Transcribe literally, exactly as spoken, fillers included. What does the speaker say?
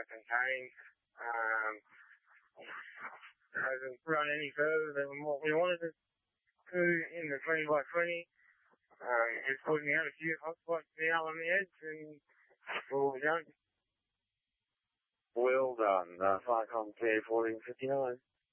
contained. Um, hasn't run any further than what we wanted to do in the twenty by twenty. Um, just putting out a few hot spots now on the edge and all we done. Well done, uh, Farcom P fourteen fifty-nine.